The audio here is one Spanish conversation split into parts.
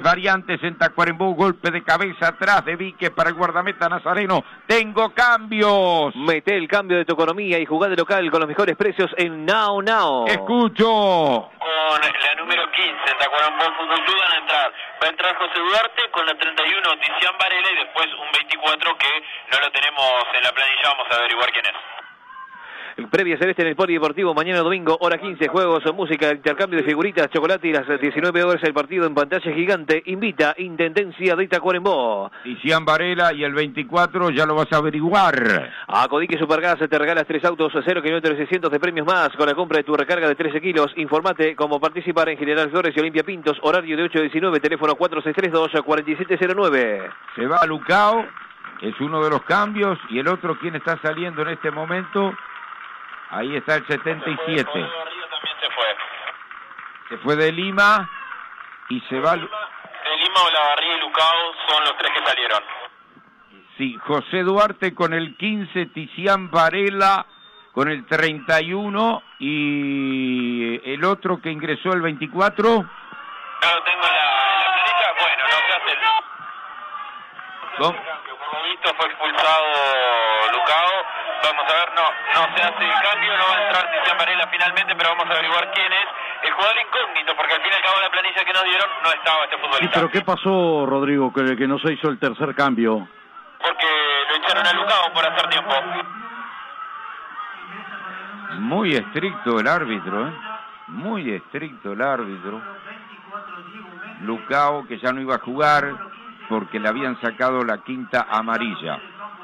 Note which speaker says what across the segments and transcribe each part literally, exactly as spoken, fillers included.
Speaker 1: variantes en Tacuarembó, golpe de cabeza atrás de Vique para el guardameta Nazareno. Tengo cambios.
Speaker 2: Mete el cambio de tu economía y jugá de local con los mejores precios en Now Now.
Speaker 1: Escucho.
Speaker 3: Con la número quince en Tacuarembó Fútbol Club van a entrar. Va a entrar José Duarte con la treinta y uno Tizián Varela y después un veinticuatro que no lo tenemos en la planilla. Vamos a averiguar quién es.
Speaker 2: Previa celeste en el Polideportivo, mañana domingo, hora quince, juegos, música, intercambio de figuritas, chocolate y las diecinueve horas el partido en pantalla gigante. Invita Intendencia de Tacuarembó.
Speaker 1: Tizián Varela y el veinticuatro ya lo vas a averiguar.
Speaker 2: A Codique Supergas te regalas tres autos, cero kilómetros seiscientos de premios más con la compra de tu recarga de trece kilos. Informate cómo participar en General Flores y Olimpia Pintos, horario de ocho a diecinueve, teléfono cuatro seis tres dos, cuatro siete cero nueve.
Speaker 1: Se va Lucao, es uno de los cambios, y el otro, ¿quién está saliendo en este momento? Ahí está el setenta y siete.
Speaker 3: También se fue.
Speaker 1: Se fue de Lima y se va...
Speaker 3: De Lima, Olavarría y Lucao son los tres que salieron.
Speaker 1: Sí, José Duarte con el quince, Tizián Varela con el treinta y uno y el otro que ingresó el veinticuatro.
Speaker 3: No lo tengo en la, en la planilla. Bueno, no se hace el...
Speaker 1: ¿Cómo?
Speaker 3: Por lo visto fue expulsado Lucao. Vamos a ver, no, no se hace el cambio, no va a entrar Tizián Varela finalmente, pero vamos a averiguar quién es el jugador incógnito, porque al fin y al cabo la planilla que nos dieron no estaba este futbolista.
Speaker 4: Sí, pero ¿qué pasó, Rodrigo, que, que no se hizo el tercer cambio?
Speaker 3: Porque lo echaron a Lucao por hacer tiempo.
Speaker 1: Muy estricto el árbitro, ¿eh? Muy estricto el árbitro. Lucao, que ya no iba a jugar porque le habían sacado la quinta amarilla.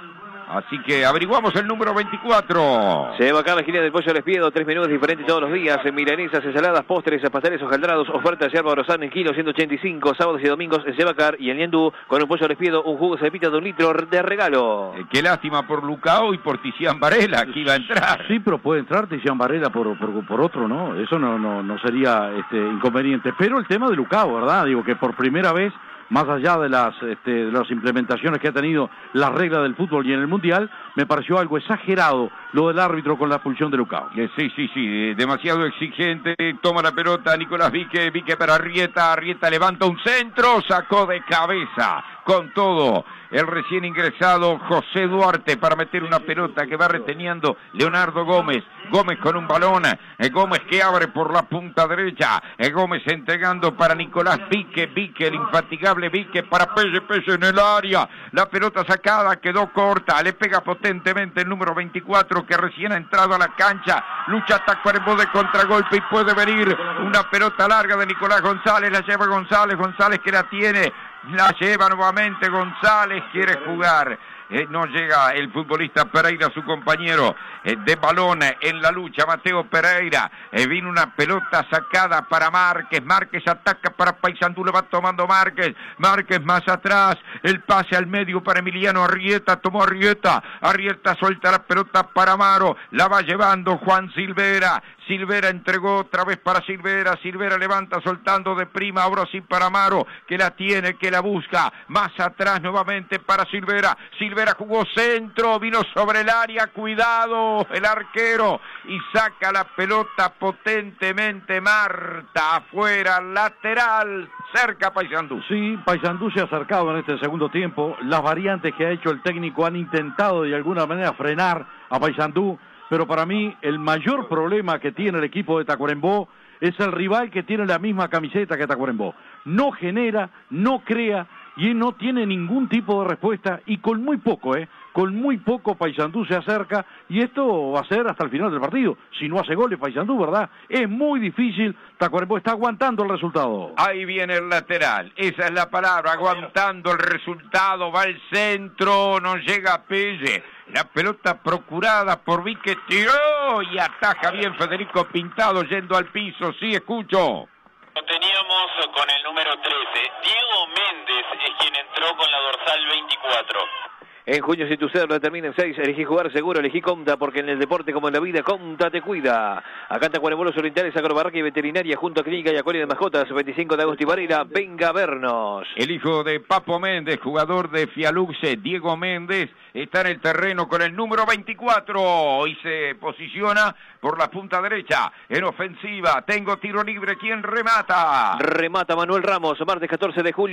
Speaker 1: Así que averiguamos el número veinticuatro.
Speaker 2: Se va acá la esquina del Pollo al Espiedo, tres menús diferentes todos los días, en milanesas, ensaladas, postres, pasteles hojaldrados, ofertas de yerba Orozán en kilo ciento ochenta y cinco, sábados y domingos en Sebacar y en Ñandú, con un Pollo al Espiedo, un jugo cepita de un litro de regalo.
Speaker 1: Eh, qué lástima por Lucao y por Tizián Varela, que iba a entrar.
Speaker 4: Sí, pero puede entrar Tizián Varela por, por, por otro, ¿no? Eso no, no, no sería este, inconveniente. Pero el tema de Lucao, ¿verdad? Digo que por primera vez, más allá de las, este, de las implementaciones que ha tenido la regla del fútbol y en el Mundial, me pareció algo exagerado lo del árbitro con la expulsión de Lucao.
Speaker 1: Eh, sí, sí, sí, eh, demasiado exigente, toma la pelota Nicolás Vique, Vique para Arrieta, Arrieta levanta un centro, sacó de cabeza, con todo, el recién ingresado José Duarte para meter una pelota que va reteniendo Leonardo Gómez, Gómez con un balón, eh, Gómez que abre por la punta derecha, eh, Gómez entregando para Nicolás Vique, Vique, el infatigable Vique para Pelle, Pelle en el área, la pelota sacada quedó corta, le pega potentemente el número veinticuatro que recién ha entrado a la cancha, lucha Tacuarembó de contragolpe y puede venir una pelota larga de Nicolás González, la lleva González, González que la tiene, la lleva nuevamente González, quiere jugar. Eh, no llega el futbolista Pereira, su compañero eh, de balón en la lucha, Mateo Pereira, eh, vino una pelota sacada para Márquez, Márquez ataca para Paysandú, le va tomando Márquez, Márquez más atrás, el pase al medio para Emiliano Arrieta, tomó Arrieta, Arrieta suelta la pelota para Amaro, la va llevando Juan Silvera, Silvera entregó otra vez para Silvera, Silvera levanta soltando de prima, ahora sí para Amaro, que la tiene, que la busca, más atrás nuevamente para Silvera, Silvera jugó centro, vino sobre el área, cuidado, el arquero, y saca la pelota potentemente Marta, afuera, lateral, cerca Paysandú.
Speaker 4: Sí, Paysandú se ha acercado en este segundo tiempo, las variantes que ha hecho el técnico han intentado de alguna manera frenar a Paysandú, pero para mí el mayor problema que tiene el equipo de Tacuarembó es el rival que tiene la misma camiseta que Tacuarembó. No genera, no crea y no tiene ningún tipo de respuesta y con muy poco, ¿eh? Con muy poco Paysandú se acerca y esto va a ser hasta el final del partido. Si no hace goles Paysandú, ¿verdad? Es muy difícil, Tacuarembó está aguantando el resultado.
Speaker 1: Ahí viene el lateral, esa es la palabra, aguantando el resultado, va al centro, no llega a Pelle. La pelota procurada por Vique, tiró y ataja bien Federico Pintado yendo al piso, sí, escucho.
Speaker 3: Lo teníamos con el número trece, Diego Méndez es quien entró con la dorsal veinticuatro.
Speaker 2: En junio, si tu cédula termina en seis, elegí jugar seguro, elegí Comta, porque en el deporte como en la vida, Comta te cuida. Acá en Tacuarembó Los Orientales, Agrobarraca y Veterinaria, junto a Clínica y Acuario de Mascotas, veinticinco de agosto y Varela, venga a vernos.
Speaker 1: El hijo de Papo Méndez, jugador de Fialuxe, Diego Méndez, está en el terreno con el número veinticuatro y se posiciona por la punta derecha, en ofensiva. Tengo tiro libre, ¿quién remata?
Speaker 2: Remata Manuel Ramos, martes catorce de julio.